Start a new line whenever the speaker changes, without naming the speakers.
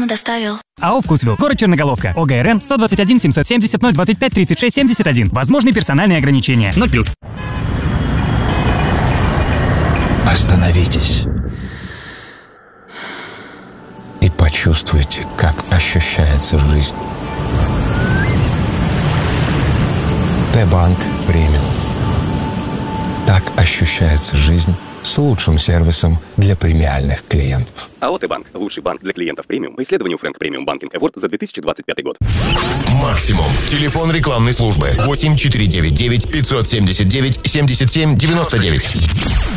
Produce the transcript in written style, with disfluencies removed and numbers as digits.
доставил.
АО «Вкусвилл», город Черноголовка, ОГРН 121 770 025 36 71. Возможны персональные ограничения. 0+.
Остановитесь и почувствуйте, как ощущается жизнь. Т-банк премиум. Так ощущается жизнь с лучшим сервисом для премиальных клиентов.
АО «Т-банк» – лучший банк для клиентов премиум по исследованию Frank Premium Banking Award за 2025 год.
Максимум. Телефон рекламной службы 8 499 579 77 99.